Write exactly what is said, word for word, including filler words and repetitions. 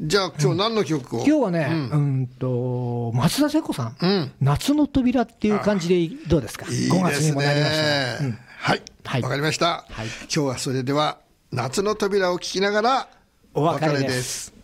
じゃあ今日何の曲を、 今日はね、うんうんと松田聖子さん、 うん、 夏の扉っていう感じでどうですか。 いいですね。 ごがつにもなりました、うん、 はい、 はい、 わかりました、 はい、 今日はそれでは夏の扉を聞きながらお別れです。